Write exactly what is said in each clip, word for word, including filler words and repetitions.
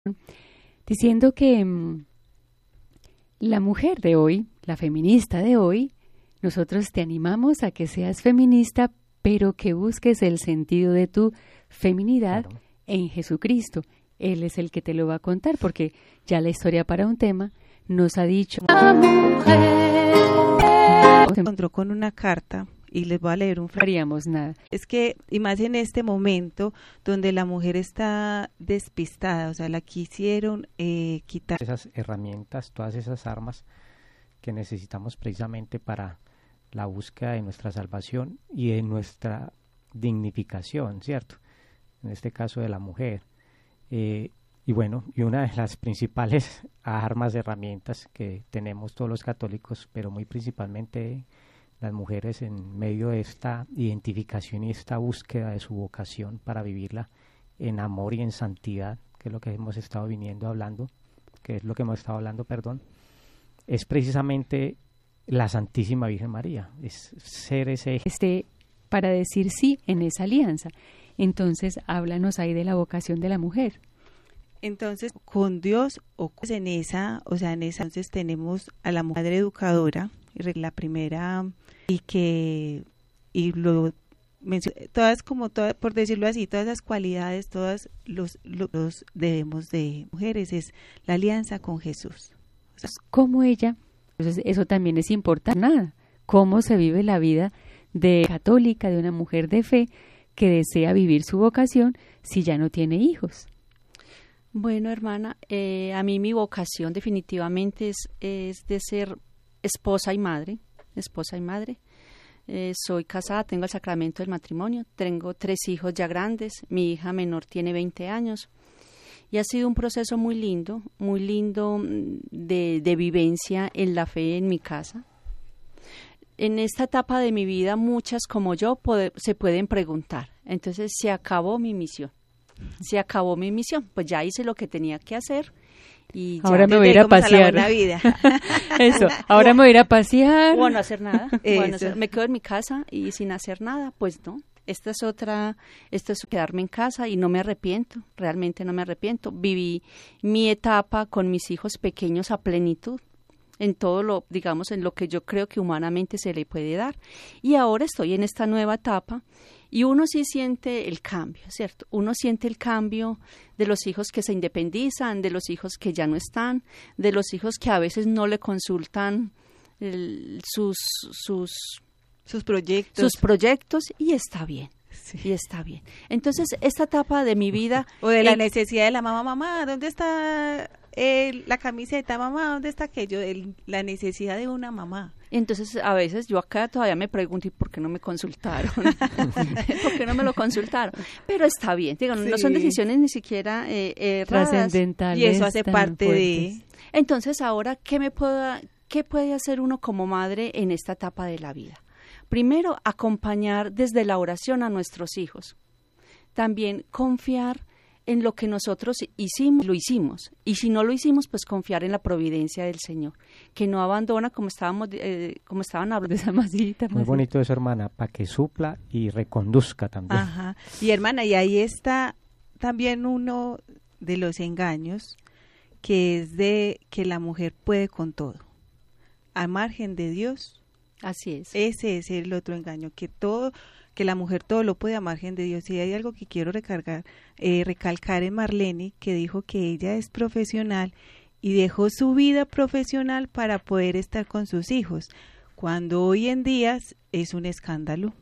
diciendo que mm, la mujer de hoy, la feminista de hoy, nosotros te animamos a que seas feminista, pero que busques el sentido de tu feminidad Claro. en Jesucristo. Él es el que te lo va a contar, porque ya la historia para un tema nos ha dicho. La mujer Se encontró con una carta y les voy a leer un no fragmento. haríamos nada. Es que, y más en este momento donde la mujer está despistada, o sea, la quisieron eh, quitar. Esas herramientas, todas esas armas que necesitamos precisamente para la búsqueda de nuestra salvación y de nuestra dignificación, ¿cierto? En este caso de la mujer. Eh, y bueno, y una de las principales armas, herramientas que tenemos todos los católicos, pero muy principalmente las mujeres en medio de esta identificación y esta búsqueda de su vocación para vivirla en amor y en santidad, que es lo que hemos estado viniendo hablando, que es lo que hemos estado hablando, perdón, es precisamente la Santísima Virgen María, es ser ese eje. Este, para decir sí en esa alianza. Entonces, háblanos ahí de la vocación de la mujer. Entonces, con Dios, o en esa, o sea, en esa, entonces tenemos a la madre educadora, la primera, y que, y lo menciono, todas como todas, por decirlo así, todas las cualidades, todas los, los debemos de mujeres, es la alianza con Jesús. O sea, ¿Cómo ella? Entonces, eso también es importante. Nada. ¿Cómo se vive la vida de católica, de una mujer de fe que desea vivir su vocación si ya no tiene hijos? Bueno, hermana, eh, a mí mi vocación definitivamente es, es de ser esposa y madre, esposa y madre. Eh, soy casada, tengo el sacramento del matrimonio, tengo tres hijos ya grandes, mi hija menor tiene veinte años y ha sido un proceso muy lindo, muy lindo de, de vivencia en la fe en mi casa. En esta etapa de mi vida, muchas como yo pode, se pueden preguntar, entonces se acabó mi misión. Se acabó mi misión, pues ya hice lo que tenía que hacer y ya. Ahora me voy a ir a pasear. A la vida. Eso, ahora me voy a ir a pasear. O a no hacer nada, o a no Eso. hacer- me quedo en mi casa y sin hacer nada, pues no. Esta es otra, esto es quedarme en casa y no me arrepiento, realmente no me arrepiento. Viví mi etapa con mis hijos pequeños a plenitud, en todo lo, digamos, en lo que yo creo que humanamente se le puede dar. Y ahora estoy en esta nueva etapa y uno sí siente el cambio, ¿cierto? Uno siente el cambio de los hijos que se independizan, de los hijos que ya no están, de los hijos que a veces no le consultan el- sus, sus, Sus proyectos. sus proyectos y está bien, Sí. y está bien. Entonces, esta etapa de mi vida... O de la eh, necesidad de la mamá, mamá, ¿dónde está eh, la camiseta? Mamá, ¿dónde está aquello? El- la necesidad de una mamá. Entonces, a veces yo acá todavía me pregunto, ¿y por qué no me consultaron? ¿Por qué no me lo consultaron? Pero está bien, digo, no son Sí. decisiones ni siquiera eh, erradas. Trascendentales. Y eso hace tan parte de... fuertes. Entonces, ahora, ¿qué me puedo, qué puede hacer uno como madre en esta etapa de la vida? Primero, acompañar desde la oración a nuestros hijos. También confiar en lo que nosotros hicimos, lo hicimos. Y si no lo hicimos, pues confiar en la providencia del Señor, que no abandona, como estábamos, eh, como estaban hablando. De esa masita, Muy masita. bonito eso, hermana, para que supla y reconduzca también. Ajá. Y hermana, y ahí está también uno de los engaños, que es de que la mujer puede con todo. A margen de Dios, Así es. ese es el otro engaño, que todo, que la mujer todo lo puede a margen de Dios. Y hay algo que quiero recargar, eh, recalcar en Marlene, que dijo que ella es profesional y dejó su vida profesional para poder estar con sus hijos, cuando hoy en día es un escándalo,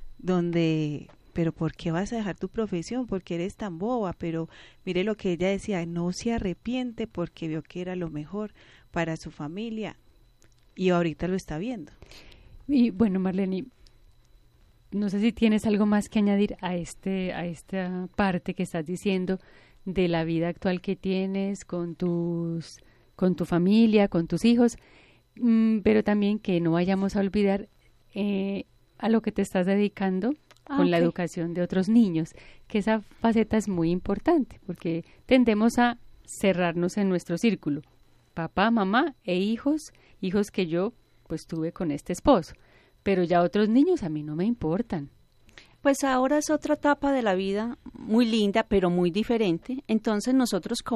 donde, pero ¿por qué vas a dejar tu profesión? Porque eres tan boba. Pero mire lo que ella decía, no se arrepiente porque vio que era lo mejor para su familia y ahorita lo está viendo. Y bueno, Marlene, no sé si tienes algo más que añadir a este a esta parte que estás diciendo de la vida actual que tienes con tus con tu familia, con tus hijos, mm, pero también que no vayamos a olvidar eh, a lo que te estás dedicando Ah, con la ok. educación de otros niños, que esa faceta es muy importante porque tendemos a cerrarnos en nuestro círculo, papá, mamá e hijos, hijos que yo pues tuve con este esposo, pero ya otros niños a mí no me importan. Pues ahora es otra etapa de la vida muy linda, pero muy diferente. Entonces nosotros como